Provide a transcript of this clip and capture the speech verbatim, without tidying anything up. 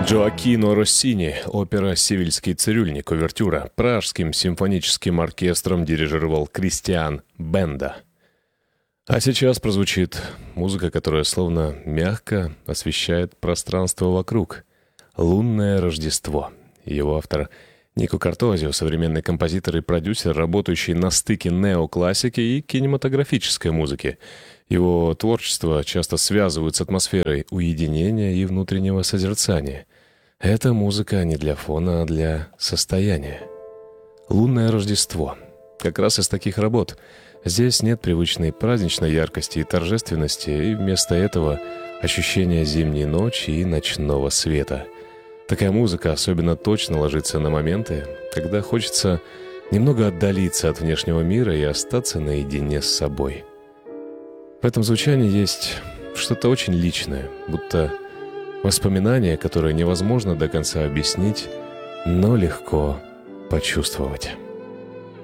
Джоаккино Россини, опера «Севильский цирюльник», увертюра. Пражским симфоническим оркестром дирижировал Кристиан Бенда. А сейчас прозвучит музыка, которая словно мягко освещает пространство вокруг. «Лунное Рождество». Его автор Нико Картозио, современный композитор и продюсер, работающий на стыке неоклассики и кинематографической музыки. Его творчество часто связывают с атмосферой уединения и внутреннего созерцания. Эта музыка не для фона, а для состояния. «Лунное Рождество» — как раз из таких работ. Здесь нет привычной праздничной яркости и торжественности, и вместо этого ощущение зимней ночи и ночного света. Такая музыка особенно точно ложится на моменты, когда хочется немного отдалиться от внешнего мира и остаться наедине с собой. В этом звучании есть что-то очень личное, будто воспоминание, которое невозможно до конца объяснить, но легко почувствовать.